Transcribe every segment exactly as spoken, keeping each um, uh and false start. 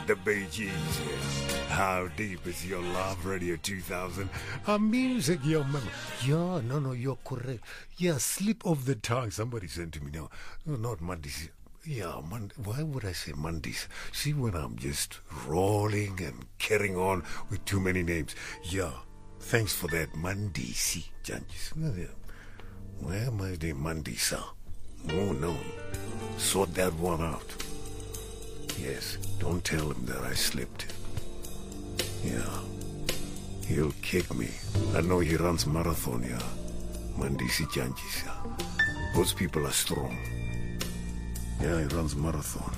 the Bee Gees. How deep is your love, Radio two thousand? A music, your memory. Yeah, no, no, you're correct. Yeah, slip of the tongue. Somebody said to me now, no, not Mondays. Yeah, Mond- why would I say Mondays? See, when I'm just rolling and carrying on with too many names. Yeah, thanks for that, Mandisi. Where am I the Mandisa? Oh, no. Sort that one out. Yes, don't tell him that I slipped. Yeah, he'll kick me. I know he runs marathon, yeah. Mandisi Janjis, yeah. Those people are strong. Yeah, he runs marathon.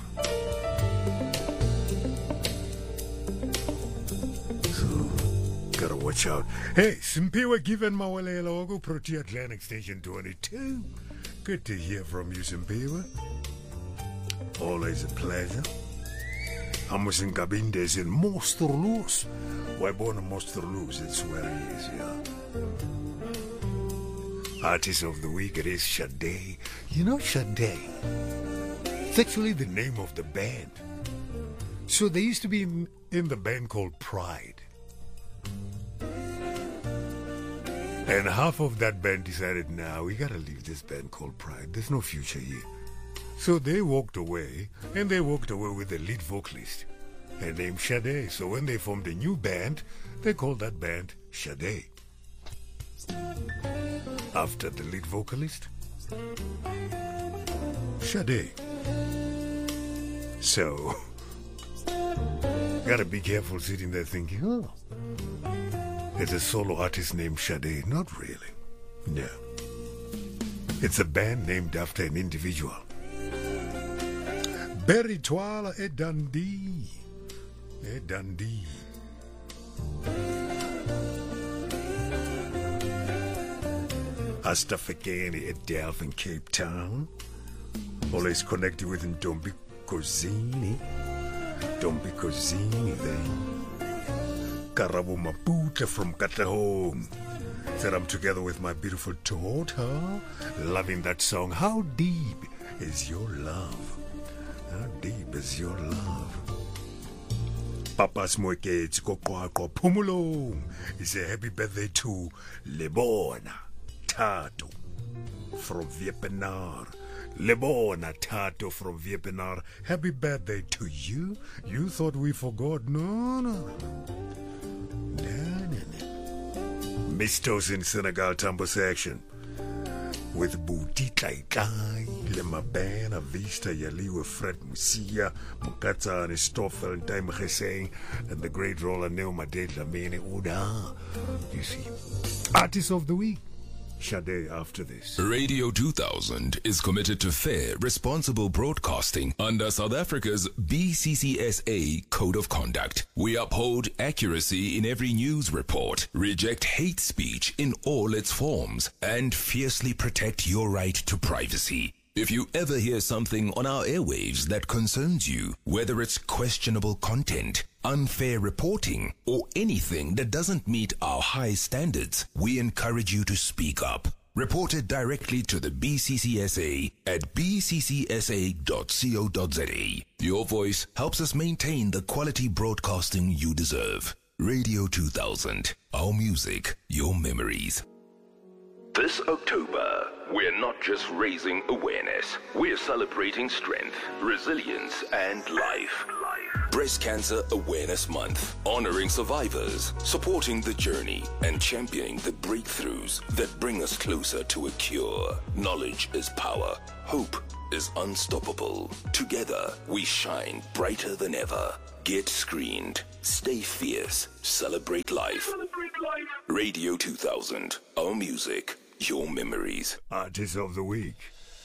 So, gotta watch out. Hey, Simpiwa given Mawalela Ogo Protea Atlantic Station twenty-two. Good to hear from you, Simpiwa. Always a pleasure. Amos in Gabindes in Monsterloos. Why born in Monsterloos? That's where he is, yeah. Artist of the week, it is Sade. You know Sade? It's actually the name of the band. So they used to be in, in the band called Pride. And half of that band decided, nah, we gotta leave this band called Pride. There's no future here. So they walked away, and they walked away with the lead vocalist, her name Sade. So when they formed a new band, they called that band Sade. After the lead vocalist, Sade. So, gotta be careful sitting there thinking, oh, it's a solo artist named Sade. Not really. No. It's a band named after an individual. Berry Twala e Dundee. E Dundee. Astafekeni e Delft in Cape Town. Always connected with Ndombi Kozini. Ndombi Kozini then. Karabu Maputa from Katahong. Said I'm together with my beautiful daughter. Loving that song. How deep is your love? How deep is your love? Papa's Moikets Kokwako Pumulo. It's a happy birthday to Lebona Tato from Viepenar. Lebona Tato from Viepenar. Happy birthday to you. You thought we forgot? No, no. No, no, no. Mistos in Senegal Tambo section. With Bouti Taitai, Lemabana, Vista, Yaliwe, Fred Musia, Mukata, and Stoffel, and Time Hussein, and the great roller Neoma De Lamene Uda. You see, Artist of the Week, Sade after this. Radio two thousand is committed to fair, responsible broadcasting under South Africa's B C C S A Code of Conduct. We uphold accuracy in every news report, reject hate speech in all its forms, and fiercely protect your right to privacy. If you ever hear something on our airwaves that concerns you, whether it's questionable content, unfair reporting, or anything that doesn't meet our high standards, we encourage you to speak up. Report it directly to the B C C S A at b c c s a dot co dot z a. Your voice helps us maintain the quality broadcasting you deserve. Radio two thousand, our music, your memories. This October, we're not just raising awareness, we're celebrating strength, resilience, and life. Breast Cancer Awareness Month, honoring survivors, supporting the journey, and championing the breakthroughs that bring us closer to a cure. Knowledge is power. Hope is unstoppable. Together, we shine brighter than ever. Get screened. Stay fierce. Celebrate life. Celebrate life. Radio two thousand, our music, your memories. Artist of the Week,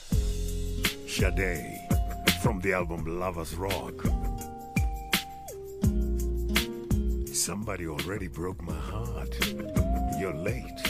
Sade, from the album Lovers Rock. Somebody already broke my heart. You're late.